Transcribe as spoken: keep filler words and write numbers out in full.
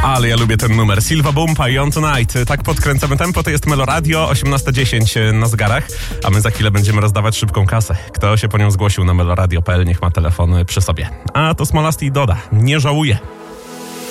Ale ja lubię ten numer. Silva Bumpa i On Tonight. Tak podkręcamy tempo, to jest Melo Radio, osiemnasta dziesięć na zegarach, a my za chwilę będziemy rozdawać szybką kasę. Kto się po nią zgłosił na meloradio kropka p l, niech ma telefon przy sobie. A to Smolasty i Doda. Nie żałuję.